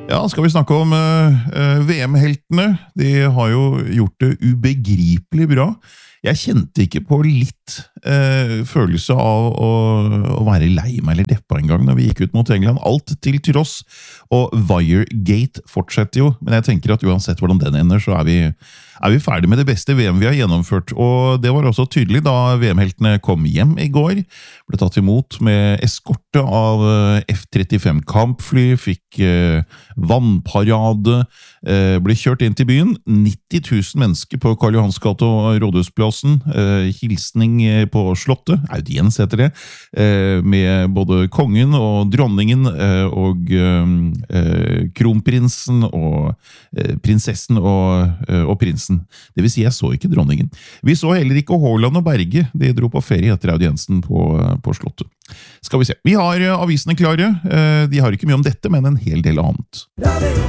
Ja, skal vi snakke om VM-heltene? De har jo gjort det ubegripelig bra. Jeg kjente ikke på litt følelse av å være lei meg eller deppa en gang når vi gikk ut mot England. Alt til tross, og Wiregate fortsetter jo, men jeg tenker at uansett hvordan den ender, så er vi ferdig med det beste VM vi har gjennomført. Og det var også tydelig da VM-heltene kom hjem i går, ble tatt imot med eskorte av F-35 kampfly, fikk vannparade, ble kjørt inn til byen. 90 000 mennesker på Karl Johans gate og Rådhusplassen, hilsning på slottet, audiens heter det, med både kongen og dronningen og kronprinsen og prinsessen og prinsen. Det vil si, jeg så ikke dronningen. Vi så heller ikke Haaland og Berge. De dro på ferie etter audiensen på slottet. Skal vi se. Vi har avisene klare. De har ikke mye om dette, men en hel del annet.